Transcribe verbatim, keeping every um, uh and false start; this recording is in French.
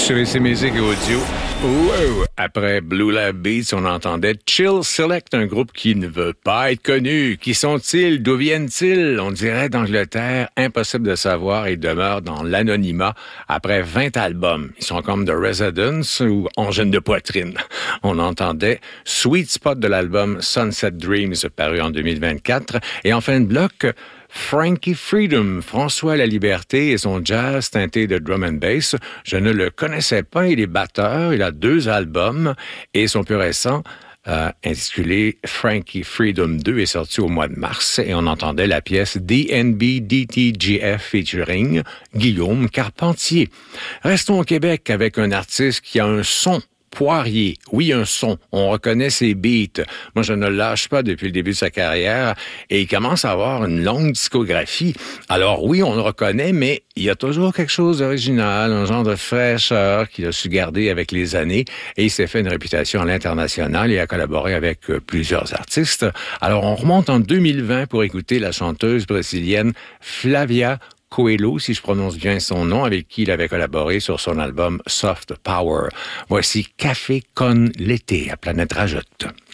sur I C Musique Audio. Wow. Après Blue Lab Beats, on entendait Chill Select, un groupe qui ne veut pas être connu. Qui sont-ils? D'où viennent-ils? On dirait d'Angleterre. Impossible de savoir. Ils demeurent dans l'anonymat après vingt albums. Ils sont comme The Residents ou Engine de poitrine. On entendait Sweet Spot de l'album Sunset Dreams, paru en deux mille vingt-quatre. Et en fin de bloc, Frankie Freedom, François La Liberté et son jazz teinté de drum and bass. Je ne le connaissais pas, il est batteur, il a deux albums et son plus récent, euh, intitulé Frankie Freedom deux, est sorti au mois de mars et on entendait la pièce D N B D T G F featuring Guillaume Carpentier. Restons au Québec avec un artiste qui a un son Poirier, oui, un son. On reconnaît ses beats. Moi, je ne le lâche pas depuis le début de sa carrière et il commence à avoir une longue discographie. Alors oui, on le reconnaît, mais il y a toujours quelque chose d'original, un genre de fraîcheur qu'il a su garder avec les années et il s'est fait une réputation à l'international et a collaboré avec plusieurs artistes. Alors, on remonte en deux mille vingt pour écouter la chanteuse brésilienne Flavia Coelho, si je prononce bien son nom, avec qui il avait collaboré sur son album Soft Power. Voici Café con l'été à Planète Rajoute.